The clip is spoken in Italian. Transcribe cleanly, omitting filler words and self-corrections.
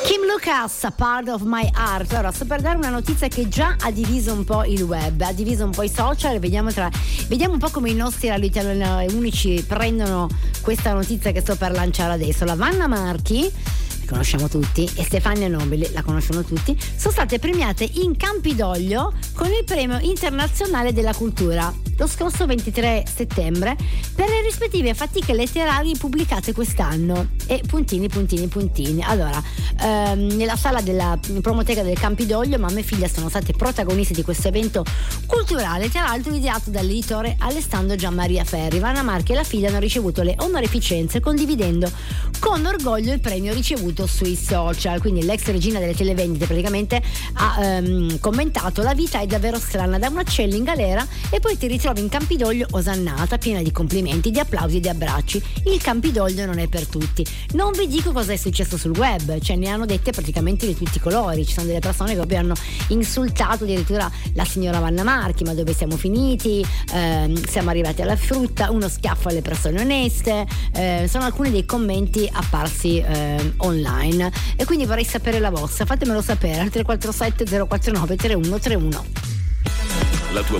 Kim Lucas, Part of My Heart. Allora, sto per dare una notizia che già ha diviso un po' il web, ha diviso un po' i social. Vediamo un po' come i nostri radioitaliani unici prendono questa notizia che sto per lanciare adesso. La Vanna Marchi, conosciamo tutti, e Stefania Nobili, la conoscono tutti, sono state premiate in Campidoglio con il Premio Internazionale della Cultura lo scorso 23 settembre per le rispettive fatiche letterarie pubblicate quest'anno. E puntini. Allora, nella sala della Promoteca del Campidoglio mamma e figlia sono state protagoniste di questo evento culturale, tra l'altro ideato dall'editore Alessandro Gianmaria Ferri. Vanna Marchi e la figlia hanno ricevuto le onorificenze condividendo con orgoglio il premio ricevuto sui social. Quindi l'ex regina delle televendite praticamente ha commentato: la vita è davvero strana, da un uccello in galera e poi ti ritrovi in Campidoglio osannata, piena di complimenti, di applausi e di abbracci. Il Campidoglio non è per tutti. Non vi dico cosa è successo sul web, cioè ne hanno dette praticamente di tutti i colori. Ci sono delle persone che proprio hanno insultato addirittura la signora Vanna Marchi: ma dove siamo finiti? Siamo arrivati alla frutta, uno schiaffo alle persone oneste. Sono alcuni dei commenti apparsi online, e quindi vorrei sapere la vostra. Fatemelo sapere al 347 049 3131. La tua